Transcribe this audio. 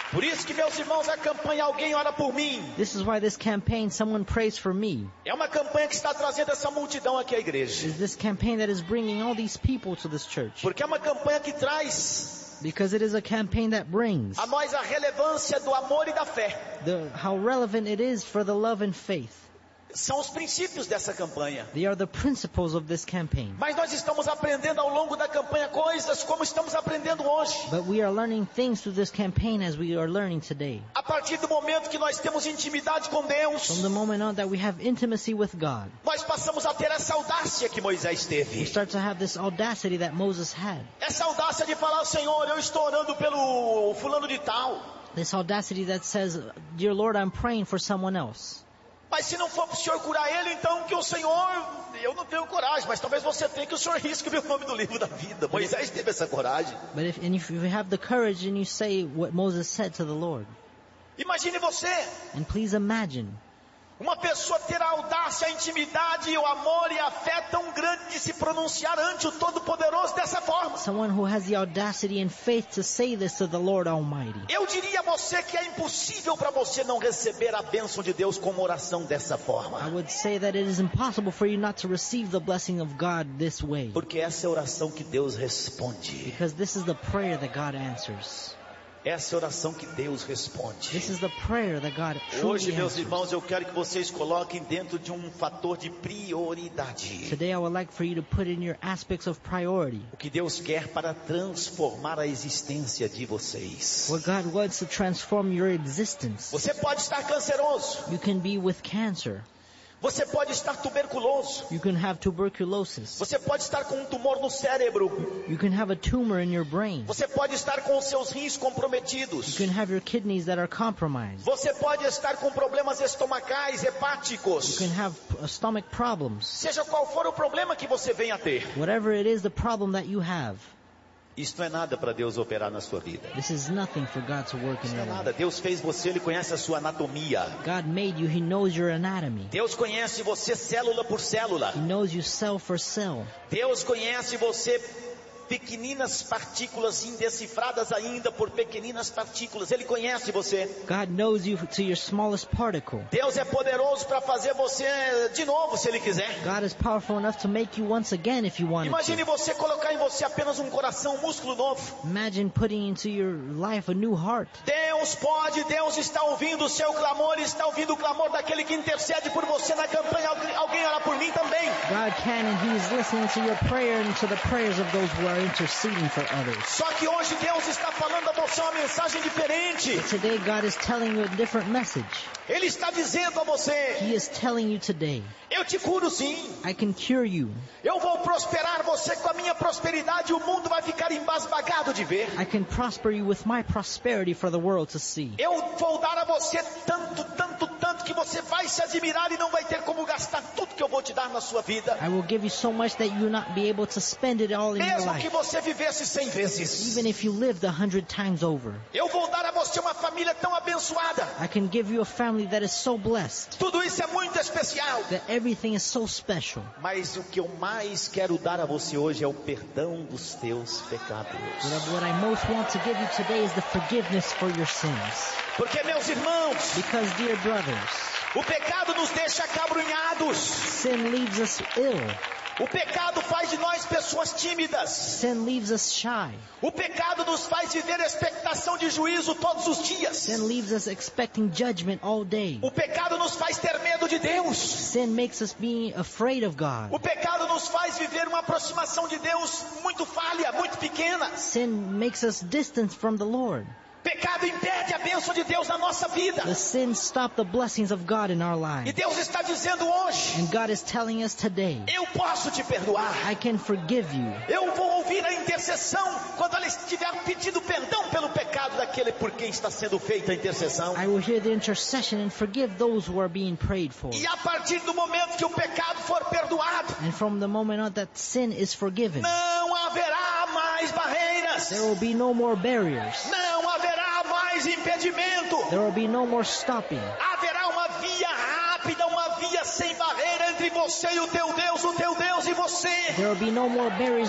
Por isso que, meus irmãos, a campanha Alguém Ora Por Mim This is why this campaign, Someone Prays For Me, é uma campanha que está trazendo essa multidão aqui à igreja. is this campaign that is bringing all these people to this church. Porque é uma campanha que traz Because it is a campaign that brings a nós a relevância do amor e da fé. how relevant it is for the love and faith. São os princípios dessa campanha. They are the principles of this campaign. Mas nós estamos aprendendo ao longo da campanha coisas como estamos aprendendo hoje. But we are learning things through this campaign as we are learning today. A partir do momento que nós temos intimidade com Deus, From the moment on that we have intimacy with God, nós passamos a ter essa audácia que Moisés we teve. start to have this audacity that Moses had. Essa audácia de falar, Senhor, eu estou orando pelo fulano de tal. This audacity that says, Dear Lord, I'm praying for someone else. Mas se não for para o Senhor curar ele, então que o Senhor, eu não tenho coragem, mas talvez você tenha, que o Senhor risque meu nome do livro da vida. Moisés teve essa coragem. But if you have the courage and you say what Moses said to the Lord, Imagine você, and please imagine, uma pessoa ter a audácia, a intimidade, o amor e a fé tão grande de se pronunciar ante o Todo-Poderoso dessa forma. someone who has the audacity and faith to say this to the Lord Almighty. Eu diria a você que é impossível para você não receber a bênção de Deus com uma oração dessa forma. I would say that it is impossible for you not to receive the blessing of God this way. Porque essa é a oração que Deus responde. Because this is the prayer that God answers. Essa é a oração que Deus responde. This is the prayer that God Hoje, truly meus answers. irmãos, eu quero que vocês coloquem dentro de um fator de prioridade. Today I would like for you to put in your aspects of priority. O que Deus quer para transformar a existência de vocês. What God wants to transform your existence. Você pode estar canceroso. You can be with cancer. Você pode estar tuberculoso. You can have tuberculosis. Você pode estar com um tumor no cérebro. You can have a tumor in your brain. Você pode estar com os seus rins You comprometidos. can have your kidneys that are compromised. Você pode estar com problemas estomacais, You hepáticos. can have stomach problems. Seja qual for o problema que você venha a ter. Whatever it is, the problem that you have, Isso não é nada para Deus operar na sua vida. this is nothing for God to work in Isso não your é life. nada. Deus fez você, Ele conhece a sua anatomia. God made you. He knows your anatomy. Deus conhece você célula por célula. He knows you cell for cell. Deus conhece você pequeninas partículas indecifradas ainda por pequeninas partículas. Ele conhece você. God knows you to your smallest particle. Deus é poderoso para fazer você de novo se Ele quiser. God is powerful enough to make you once again if you wanted Imagine to. você colocar em você apenas um coração, um músculo novo. Imagine putting into your life a new heart. Deus pode, Deus está ouvindo o seu clamor, está ouvindo o clamor daquele que intercede por você na campanha. Alguém ora por mim também. God can, and He is listening to your prayer and to the prayers of those who are interceding for others. Só que hoje Deus está falando a você uma mensagem diferente. Today God is telling you a different message. Ele está dizendo a você: He is telling you today, eu te curo sim. I can cure you. Eu vou prosperar você com a minha prosperidade e o mundo vai ficar embasbagado de ver. I can prosper you with my prosperity for the world to see. Eu vou dar a você tanto, tanto, tanto que você vai se admirar e não vai ter como gastar tudo que eu vou te dar na sua vida. I will give you so much that you will not be able to spend it all in your Mesmo que life. você vivesse 100 vezes. Even if you lived 100 times over. Eu vou dar a você uma família tão abençoada. I can give you a family that is so blessed. Tudo isso é muito especial. That everything is so special. Mas o que eu mais quero dar a você hoje é o perdão dos teus pecados. But what I most want to give you today is the forgiveness for your sins. Porque, meus irmãos, Because, dear brothers, o pecado nos deixa acabrunhados. sin leaves us ill. O pecado faz de nós pessoas tímidas. Sin leaves us shy. O pecado nos faz viver a expectação de juízo todos os dias. Sin leaves us expecting judgment all day. O pecado nos faz ter medo de Deus. Sin makes us be afraid of God. O pecado nos faz viver uma aproximação de Deus muito falha, muito pequena. Sin makes us distant from the Lord. Pecado impede a bênção de Deus na nossa vida. The sins stop the blessings of God in our E lives. Deus está dizendo hoje: And God is telling us today, eu posso te perdoar. I can forgive you. Eu vou ouvir a intercessão quando ela estiver pedindo perdão pelo pecado daquele por quem está sendo feita a intercessão. I will hear the intercession and forgive those who are being prayed for. E a partir do momento que o pecado for perdoado, And from the moment on that sin is forgiven, não haverá mais barreiras. there will be no more barriers. Não haverá mais impedimento. There will be no more stopping. Haverá uma via rápida, uma via sem barreira entre você e o teu Deus e você. There will be no more barriers